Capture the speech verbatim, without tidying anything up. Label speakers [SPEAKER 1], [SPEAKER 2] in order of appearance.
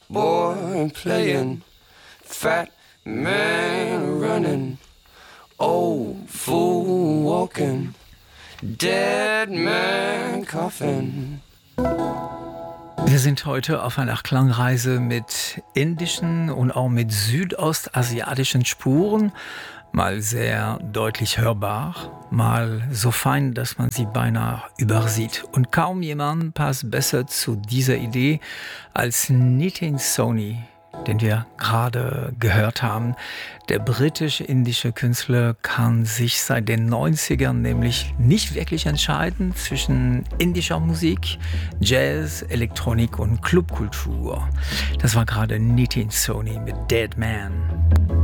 [SPEAKER 1] boy playing, fat man running, old fool walking, dead man coughing.
[SPEAKER 2] Wir sind heute auf einer Klangreise mit indischen und auch mit südostasiatischen Spuren. Mal sehr deutlich hörbar, mal so fein, dass man sie beinahe übersieht. Und kaum jemand passt besser zu dieser Idee als Nitin Soni, den wir gerade gehört haben. Der britisch-indische Künstler kann sich seit den neunzigern nämlich nicht wirklich entscheiden zwischen indischer Musik, Jazz, Elektronik und Clubkultur. Das war gerade Nitin Soni mit Dead Man.